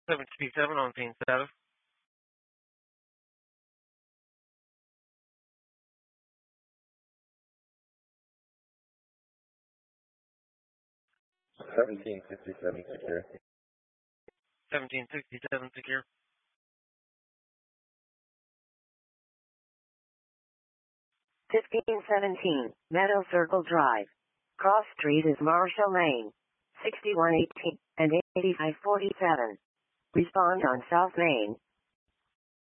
767 on scene status. 1767 secure. 1767 secure. 1517, Meadow Circle Drive. Cross Street is Marshall Lane. 6118 and 8547. Respond on South Main.